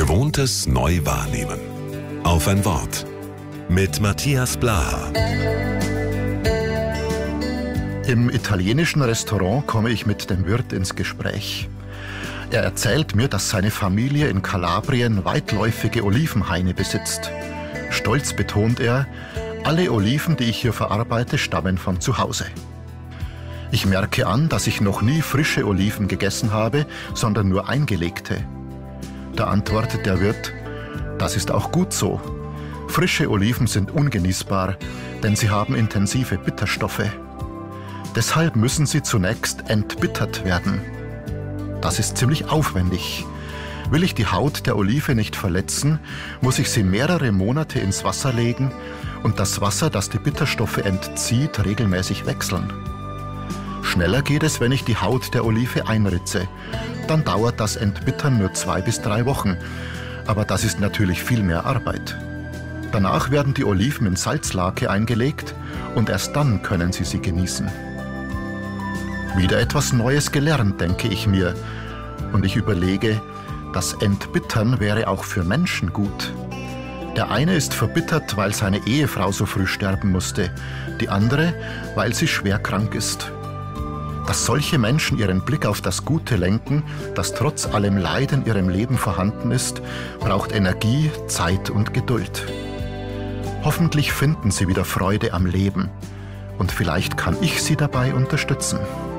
Gewohntes neu wahrnehmen. Auf ein Wort. Mit Matthias Blaha. Im italienischen Restaurant komme ich mit dem Wirt ins Gespräch. Er erzählt mir, dass seine Familie in Kalabrien weitläufige Olivenhaine besitzt. Stolz betont er, alle Oliven, die ich hier verarbeite, stammen von zu Hause. Ich merke an, dass ich noch nie frische Oliven gegessen habe, sondern nur eingelegte. Da antwortet der Wirt, das ist auch gut so. Frische Oliven sind ungenießbar, denn sie haben intensive Bitterstoffe. Deshalb müssen sie zunächst entbittert werden. Das ist ziemlich aufwendig. Will ich die Haut der Olive nicht verletzen, muss ich sie mehrere Monate ins Wasser legen und das Wasser, das die Bitterstoffe entzieht, regelmäßig wechseln. Schneller geht es, wenn ich die Haut der Olive einritze. Dann dauert das Entbittern nur 2 bis 3 Wochen. Aber das ist natürlich viel mehr Arbeit. Danach werden die Oliven in Salzlake eingelegt und erst dann können Sie sie genießen. Wieder etwas Neues gelernt, denke ich mir. Und ich überlege, das Entbittern wäre auch für Menschen gut. Der eine ist verbittert, weil seine Ehefrau so früh sterben musste. Die andere, weil sie schwer krank ist. Dass solche Menschen ihren Blick auf das Gute lenken, das trotz allem Leid in ihrem Leben vorhanden ist, braucht Energie, Zeit und Geduld. Hoffentlich finden sie wieder Freude am Leben. Und vielleicht kann ich sie dabei unterstützen.